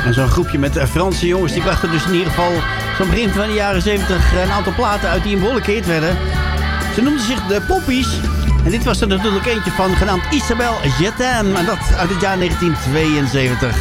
En zo'n groepje met Franse jongens, die brachten dus in ieder geval zo'n begin van de jaren 70 een aantal platen uit die een behoorlijke hit werden. Ze noemden zich de Poppies. En dit was er natuurlijk eentje van, genaamd Isabelle Je t'aime. En dat uit het jaar 1972.